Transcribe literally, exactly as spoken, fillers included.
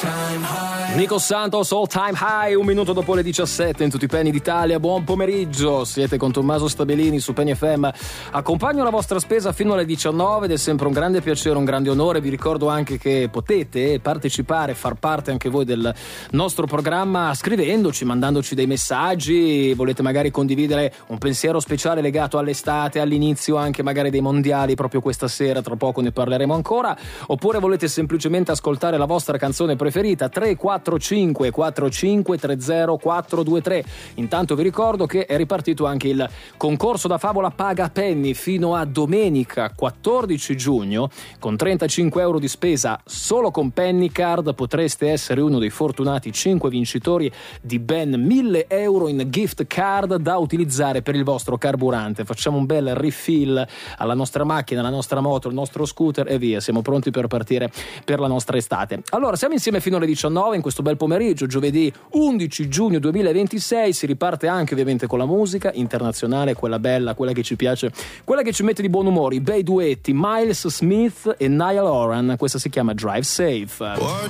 Nico Santos, All Time High, un minuto dopo le diciassette in tutti i Penny d'Italia. Buon pomeriggio, siete con Tommaso Stabellini su Penny F M. Accompagno la vostra spesa fino alle diciannove ed è sempre un grande piacere, un grande onore. Vi ricordo anche che potete partecipare, far parte anche voi del nostro programma scrivendoci, mandandoci dei messaggi. Volete magari condividere un pensiero speciale legato all'estate, all'inizio anche magari dei mondiali proprio questa sera, tra poco ne parleremo ancora, oppure volete semplicemente ascoltare la vostra canzone preferita. Tre quattro cinque quattro cinque tre zero quattro due tre. Intanto vi ricordo che è ripartito anche il concorso da favola Paga Penny fino a domenica quattordici giugno. Con trentacinque euro di spesa solo con Penny Card potreste essere uno dei fortunati cinque vincitori di ben mille euro in gift card da utilizzare per il vostro carburante. Facciamo un bel refill alla nostra macchina, alla nostra moto, al nostro scooter e via, siamo pronti per partire per la nostra estate. Allora, siamo insieme fino alle diciannove in questo bel pomeriggio, giovedì undici giugno duemilaventisei. Si riparte anche ovviamente con la musica internazionale, quella bella, quella che ci piace, quella che ci mette di buon umore, i bei duetti Miles Smith e Niall Horan. Questa si chiama Drive Safe. What